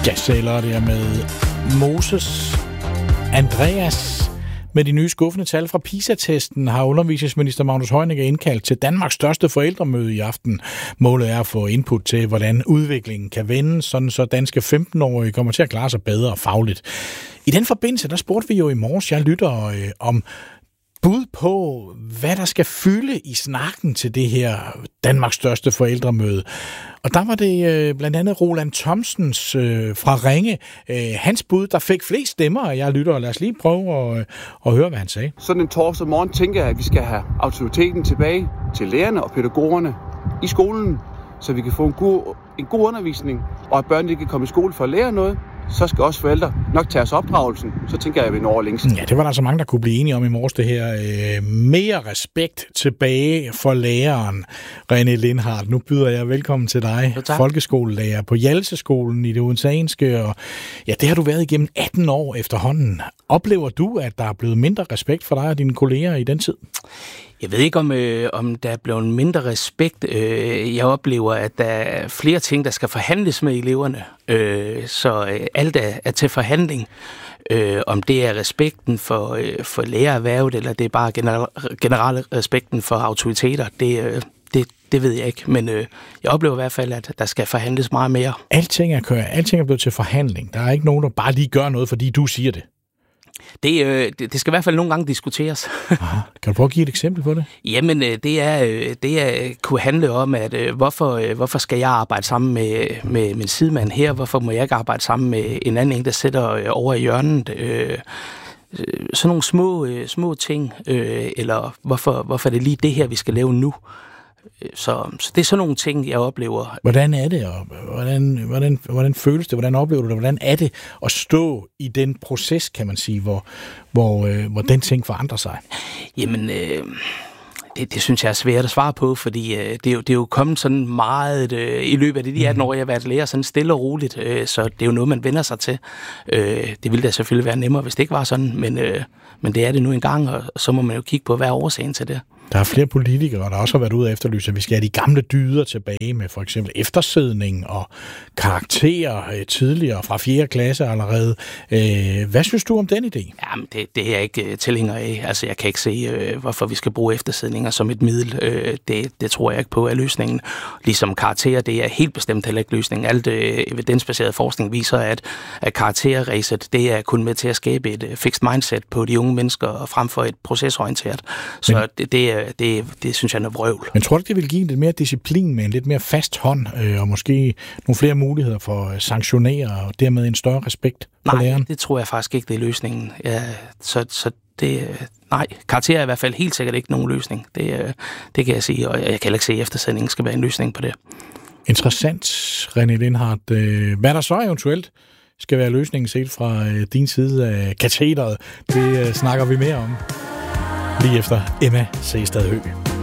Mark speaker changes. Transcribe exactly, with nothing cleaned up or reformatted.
Speaker 1: Jazzsailor der med Moses Andreas. Med de nye skuffende tal fra PISA-testen har undervisningsminister Magnus Heunicke indkaldt til Danmarks største forældremøde i aften. Målet er at få input til, hvordan udviklingen kan vende, sådan så danske femten-årige kommer til at klare sig bedre fagligt. I den forbindelse, der spurgte vi jo i morges, jeg lytter øh, om bud på, hvad der skal fylde i snakken til det her Danmarks største forældremøde. Og der var det øh, blandt andet Roland Thomsens øh, fra Ringe. Øh, hans bud, der fik flest stemmer, og jeg lytter, og lad os lige prøve at, øh, at høre, hvad han sagde.
Speaker 2: Sådan en torsdag morgen tænker jeg, at vi skal have autoriteten tilbage til lærerne og pædagogerne i skolen, så vi kan få en god, en god undervisning, og at børnene kan komme i skole for at lære noget. Så skal også forældre nok tage os opdragelsen. Så tænker jeg, at vi når længst.
Speaker 1: Ja, det var der altså mange, der kunne blive enige om i morges, det her. Øh, mere respekt tilbage for læreren, René Lindhardt. Nu byder jeg velkommen til dig,
Speaker 3: ja,
Speaker 1: folkeskolelærer på Hjalseskolen i det odenseanske. Og ja, det har du været igennem atten år efterhånden. Oplever du, at der er blevet mindre respekt for dig og dine kolleger i den tid?
Speaker 3: Jeg ved ikke, om, øh, om der er blevet mindre respekt. Øh, jeg oplever, at der er flere ting, der skal forhandles med eleverne. Øh, så øh, alt er, er til forhandling. Øh, om det er respekten for, øh, for lærererhvervet, eller det er bare generelle generel respekten for autoriteter, det, øh, det, det ved jeg ikke. Men øh, jeg oplever i hvert fald, at der skal forhandles meget mere.
Speaker 1: Alting er, kører, alting er blevet til forhandling. Der er ikke nogen, der bare lige gør noget, fordi du siger det.
Speaker 3: Det, øh, det, det skal i hvert fald nogle gange diskuteres.
Speaker 1: Aha. Kan du prøve at give et eksempel på det?
Speaker 3: Jamen, det er, det er kunne handle om, at hvorfor, hvorfor skal jeg arbejde sammen med, med min sidemand her? Hvorfor må jeg ikke arbejde sammen med en anden en, der sætter over i hjørnet? Øh, sådan nogle små, små ting. Øh, eller hvorfor, hvorfor er det lige det her, vi skal lave nu? Så, så det er sådan nogle ting, jeg oplever.
Speaker 1: Hvordan er det, og hvordan, hvordan, hvordan føles det, hvordan oplever du det, hvordan er det at stå i den proces, kan man sige, hvor, hvor, øh, hvor den ting forandrer sig?
Speaker 3: Jamen, øh, det, det synes jeg er svært at svare på, fordi øh, det, er jo, det er jo kommet sådan meget øh, i løbet af de atten år, jeg har været lærer, sådan stille og roligt, øh, så det er jo noget, man vender sig til. Øh, det ville da selvfølgelig være nemmere, hvis det ikke var sådan, men, øh, men det er det nu engang, og så må man jo kigge på, hvad er årsagen til det.
Speaker 1: Der er flere politikere, der også har været ude og efterlyse, at vi skal have de gamle dyder tilbage med for eksempel eftersidning og karakterer øh, tidligere fra fjerde klasse allerede. Øh, hvad synes du om den idé?
Speaker 3: Jamen, det, det er jeg ikke uh, tilhænger af. Altså, jeg kan ikke se, uh, hvorfor vi skal bruge eftersidninger som et middel. Uh, det, det tror jeg ikke på er løsningen. Ligesom karakterer, det er helt bestemt heller ikke løsningen. Alt uh, evidensbaseret forskning viser, at, at karakterræset, det er kun med til at skabe et uh, fixed mindset på de unge mennesker frem for et procesorienteret. Så Men... det, det Det, det synes jeg er noget vrøvl.
Speaker 1: Men tror du, det vil give lidt mere disciplin med en lidt mere fast hånd, øh, og måske nogle flere muligheder for at sanktionere, og dermed en større respekt for
Speaker 3: nej,
Speaker 1: læreren?
Speaker 3: Nej, det tror jeg faktisk ikke, det er løsningen. Ja, så, så det, nej, karakterer er i hvert fald helt sikkert ikke nogen løsning. Det, det kan jeg sige, og jeg kan heller ikke se, at eftersætningen skal være en løsning på det.
Speaker 1: Interessant, René Lindhardt. Hvad der så eventuelt skal være løsningen set fra din side af katedret, det snakker vi mere om lige efter Emma Sæstad Høgh.